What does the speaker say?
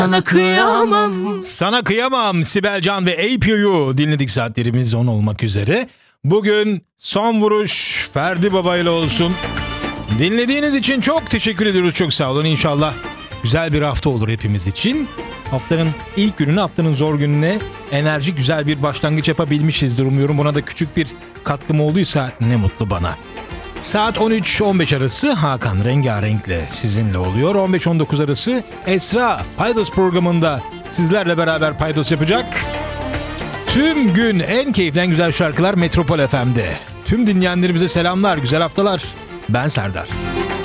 Sana kıyamam. Sana kıyamam. Sibel Can ve APU dinledik, saatlerimiz 10 olmak üzere. Bugün son vuruş Ferdi Baba ile olsun. Dinlediğiniz için çok teşekkür ediyoruz. Çok sağ olun. İnşallah güzel bir hafta olur hepimiz için. Haftanın ilk gününe, haftanın zor gününe enerjik güzel bir başlangıç yapabilmişizdir umuyorum. Buna da küçük bir katkım olduysa ne mutlu bana. Saat 13-15 arası Hakan Rengarenk'le sizinle oluyor. 15-19 arası Esra Paydos programında sizlerle beraber paydos yapacak. Tüm gün en keyifli, en güzel şarkılar Metropol FM'de. Tüm dinleyenlerimize selamlar, güzel haftalar. Ben Serdar.